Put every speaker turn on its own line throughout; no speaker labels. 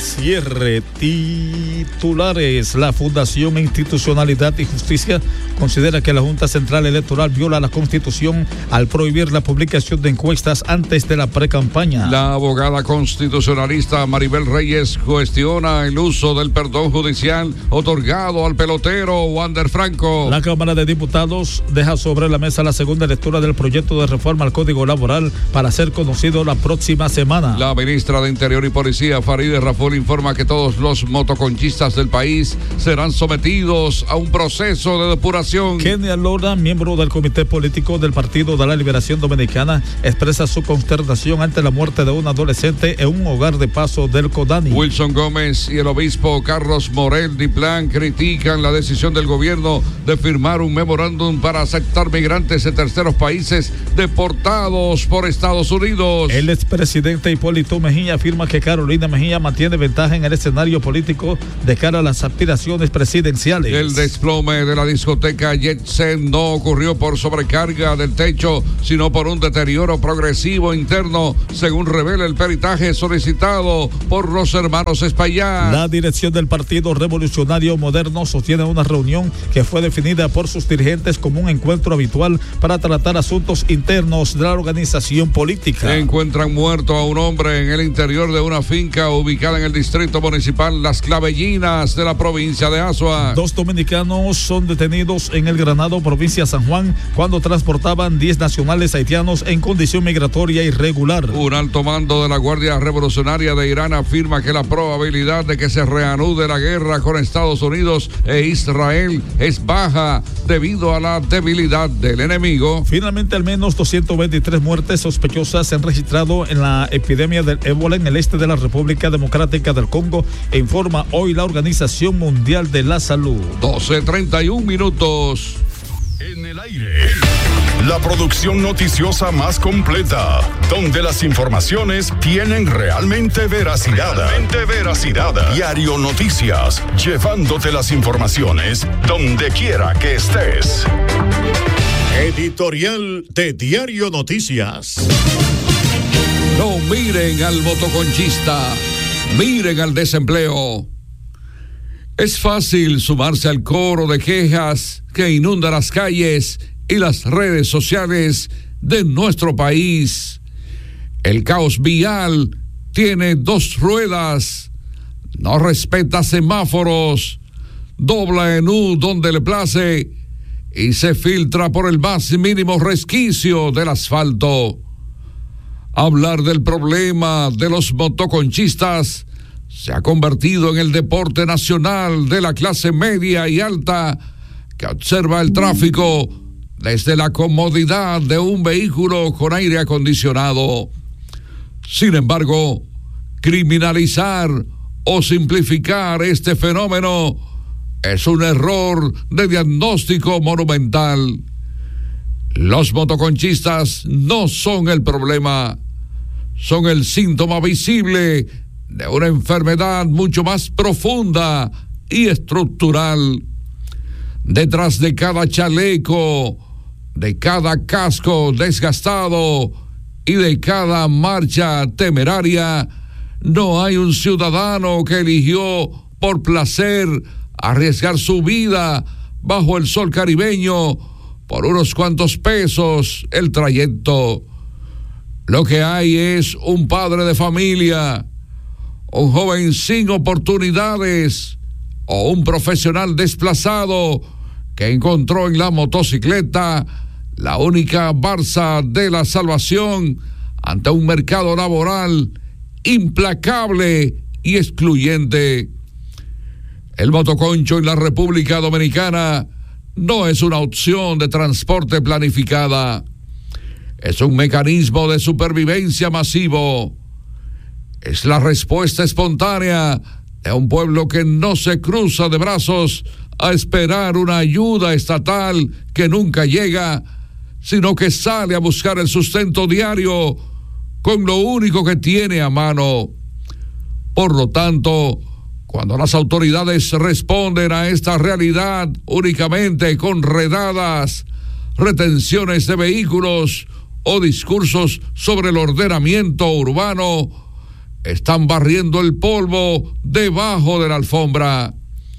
Cierre. Titulares. La Fundación Institucionalidad y Justicia considera que la Junta Central Electoral viola la Constitución al prohibir la publicación de encuestas antes de la precampaña.
La abogada constitucionalista Maribel Reyes cuestiona el uso del perdón judicial otorgado al pelotero Wander Franco.
La Cámara de Diputados deja sobre la mesa la segunda lectura del proyecto de reforma al Código Laboral para ser conocido la próxima semana.
La ministra de Interior y Policía, Farideh Raful, informa que todos los motoconchistas del país serán sometidos a un proceso de depuración.
Kenia Lora, miembro del Comité Político del Partido de la Liberación Dominicana, expresa su consternación ante la muerte de un adolescente en un hogar de Paso del Codani.
Wilson Gómez y el obispo Carlos Morel Diplán critican la decisión del gobierno de firmar un memorándum para aceptar migrantes de terceros países deportados por Estados Unidos.
El expresidente Hipólito Mejía afirma que Carolina Mejía mantiene ventaja en el escenario político de cara a las aspiraciones presidenciales.
El desplome de la discoteca Jetsen no ocurrió por sobrecarga del techo, sino por un deterioro progresivo interno, según revela el peritaje solicitado por los hermanos Espaillat.
La dirección del Partido Revolucionario Moderno sostiene una reunión que fue definida por sus dirigentes como un encuentro habitual para tratar asuntos internos de la organización política.
Encuentran muerto a un hombre en el interior de una finca ubicada en el distrito municipal Las Clavellinas de la provincia de Azua.
2 dominicanos son detenidos en el Granado, provincia de San Juan, cuando transportaban 10 nacionales haitianos en condición migratoria irregular.
Un alto mando de la Guardia Revolucionaria de Irán afirma que la probabilidad de que se reanude la guerra con Estados Unidos e Israel es baja debido a la debilidad del enemigo.
Finalmente, al menos 223 muertes sospechosas se han registrado en la epidemia del ébola en el este de la República Democrática del Congo, informa hoy la Organización Mundial de la Salud.
12:31 minutos.
En el aire, la producción noticiosa más completa, donde las informaciones tienen realmente veracidad. Diario Noticias, llevándote las informaciones donde quiera que estés.
Editorial de Diario Noticias.
No miren al motoconchista, miren al desempleo. Es fácil sumarse al coro de quejas que inunda las calles y las redes sociales de nuestro país. El caos vial tiene 2 ruedas, no respeta semáforos, dobla en U donde le place y se filtra por el más mínimo resquicio del asfalto. Hablar del problema de los motoconchistas se ha convertido en el deporte nacional de la clase media y alta que observa el tráfico desde la comodidad de un vehículo con aire acondicionado. Sin embargo, criminalizar o simplificar este fenómeno es un error de diagnóstico monumental. Los motoconchistas no son el problema, son el síntoma visible de una enfermedad mucho más profunda y estructural. Detrás de cada chaleco, de cada casco desgastado y de cada marcha temeraria, no hay un ciudadano que eligió por placer arriesgar su vida bajo el sol caribeño por unos cuantos pesos el trayecto. Lo que hay es un padre de familia, un joven sin oportunidades o un profesional desplazado que encontró en la motocicleta la única balsa de la salvación ante un mercado laboral implacable y excluyente. El motoconcho en la República Dominicana no es una opción de transporte planificada, es un mecanismo de supervivencia masivo. Es la respuesta espontánea de un pueblo que no se cruza de brazos a esperar una ayuda estatal que nunca llega, sino que sale a buscar el sustento diario con lo único que tiene a mano. Por lo tanto, cuando las autoridades responden a esta realidad únicamente con redadas, retenciones de vehículos o discursos sobre el ordenamiento urbano, están barriendo el polvo debajo de la alfombra.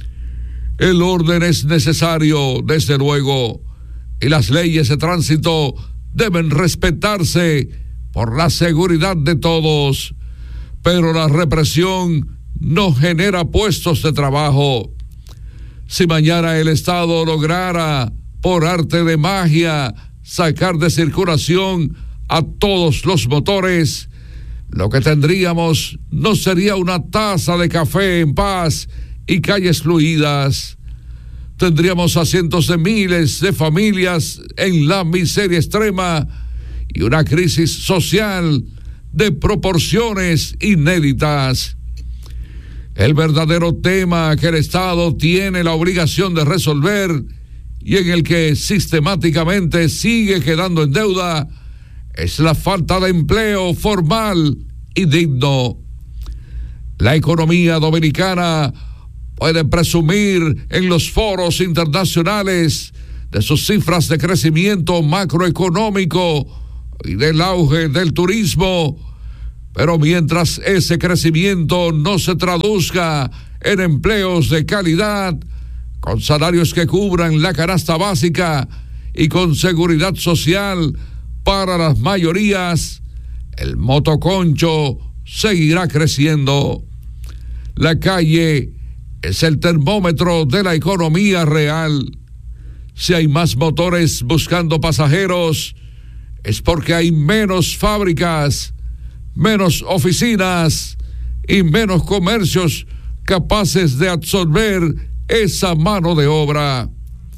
El orden es necesario, desde luego, y las leyes de tránsito deben respetarse por la seguridad de todos, pero la represión no genera puestos de trabajo. Si mañana el Estado lograra, por arte de magia, sacar de circulación a todos los motores, lo que tendríamos no sería una taza de café en paz y calles fluidas. Tendríamos a cientos de miles de familias en la miseria extrema y una crisis social de proporciones inéditas. El verdadero tema que el Estado tiene la obligación de resolver y en el que sistemáticamente sigue quedando en deuda es la falta de empleo formal y digno. La economía dominicana puede presumir en los foros internacionales de sus cifras de crecimiento macroeconómico y del auge del turismo, pero mientras ese crecimiento no se traduzca en empleos de calidad, con salarios que cubran la canasta básica y con seguridad social para las mayorías, el motoconcho seguirá creciendo. La calle es el termómetro de la economía real. Si hay más motores buscando pasajeros, es porque hay menos fábricas, menos oficinas y menos comercios capaces de absorber esa mano de obra.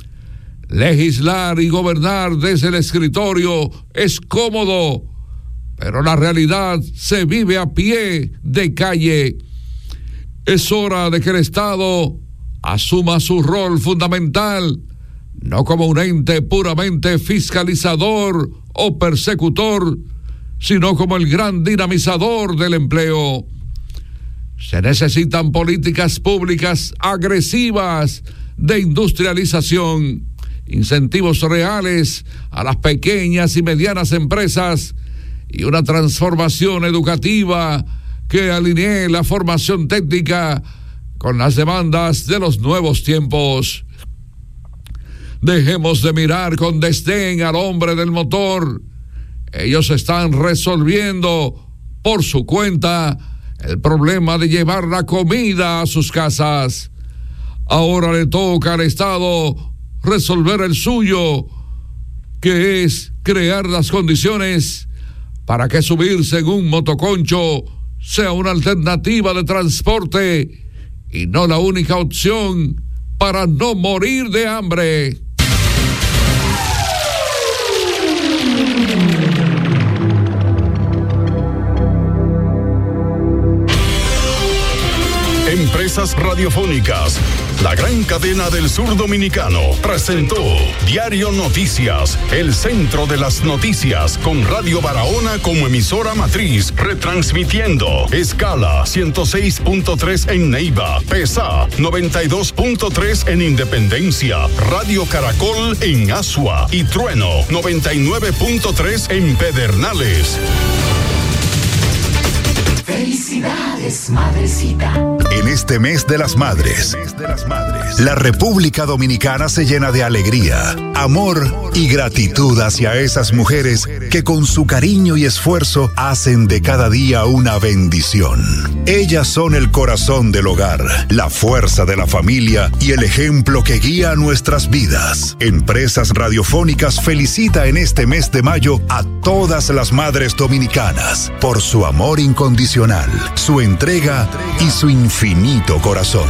Legislar y gobernar desde el escritorio es cómodo, pero la realidad se vive a pie de calle. Es hora de que el Estado asuma su rol fundamental, no como un ente puramente fiscalizador o persecutor, sino como el gran dinamizador del empleo. Se necesitan políticas públicas agresivas de industrialización, incentivos reales a las pequeñas y medianas empresas y una transformación educativa que alinee la formación técnica con las demandas de los nuevos tiempos. Dejemos de mirar con desdén al hombre del motor. Ellos están resolviendo por su cuenta el problema de llevar la comida a sus casas. Ahora le toca al Estado resolver el suyo, que es crear las condiciones para que subirse en un motoconcho sea una alternativa de transporte y no la única opción para no morir de hambre.
Empresas Radiofónicas, la gran cadena del sur dominicano, presentó Diario Noticias, el centro de las noticias, con Radio Barahona como emisora matriz, retransmitiendo escala 106.3 en Neiva, PESA 92.3 en Independencia, Radio Caracol en Asua y Trueno 99.3 en Pedernales.
Felicidades, madrecita.
En este mes de las madres, la República Dominicana se llena de alegría, amor y gratitud hacia esas mujeres que con su cariño y esfuerzo hacen de cada día una bendición. Ellas son el corazón del hogar, la fuerza de la familia y el ejemplo que guía nuestras vidas. Empresas Radiofónicas felicita en este mes de mayo a todas las madres dominicanas por su amor incondicional, su entrega y su infinito corazón.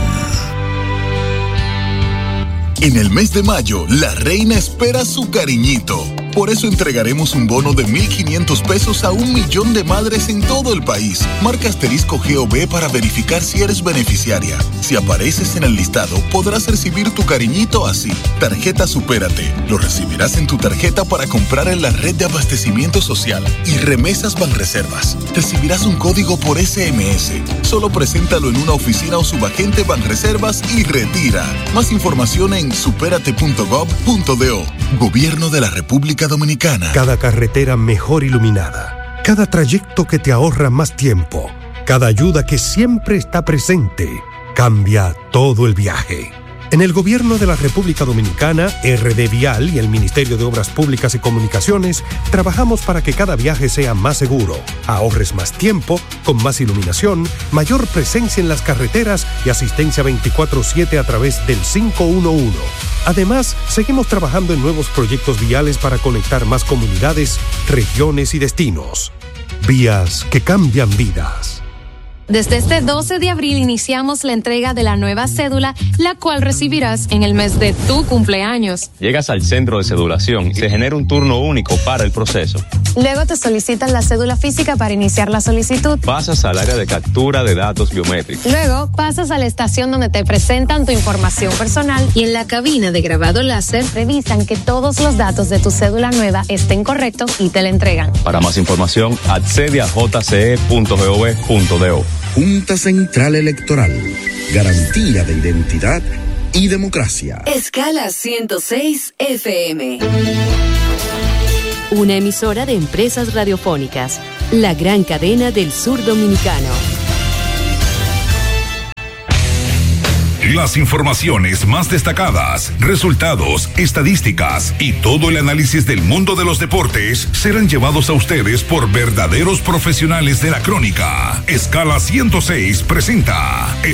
En el mes de mayo, la reina espera su cariñito. Por eso entregaremos un bono de 1,500 pesos a 1,000,000 de madres en todo el país. Marca asterisco GOV para verificar si eres beneficiaria. Si apareces en el listado, podrás recibir tu cariñito así. Tarjeta Supérate. Lo recibirás en tu tarjeta para comprar en la red de abastecimiento social. Y Remesas Banreservas. Recibirás un código por SMS. Solo preséntalo en una oficina o subagente Banreservas y retira. Más información en supérate.gov.do. Gobierno de la República Dominicana.
Cada carretera mejor iluminada, cada trayecto que te ahorra más tiempo, Cada ayuda que siempre está presente cambia todo el viaje. En el Gobierno de la República Dominicana, RD Vial y el Ministerio de Obras Públicas y Comunicaciones trabajamos para que cada viaje sea más seguro, ahorres más tiempo, con más iluminación, mayor presencia en las carreteras y asistencia 24/7 a través del 511. Además, seguimos trabajando en nuevos proyectos viales para conectar más comunidades, regiones y destinos. Vías que cambian vidas.
Desde este 12 de abril iniciamos la entrega de la nueva cédula, la cual recibirás en el mes de tu cumpleaños.
Llegas al centro de cedulación y se genera un turno único para el proceso.
Luego te solicitan la cédula física para iniciar la solicitud.
Pasas al área de captura de datos biométricos.
Luego pasas a la estación donde te presentan tu información personal y en la cabina de grabado láser revisan que todos los datos de tu cédula nueva estén correctos y te la entregan.
Para más información, accede a jce.gov.do.
Junta Central Electoral, garantía de identidad y democracia.
Escala 106 FM.
Una emisora de Empresas Radiofónicas, la gran cadena del sur dominicano.
Las informaciones más destacadas, resultados, estadísticas y todo el análisis del mundo de los deportes serán llevados a ustedes por verdaderos profesionales de la crónica. Escala 106 presenta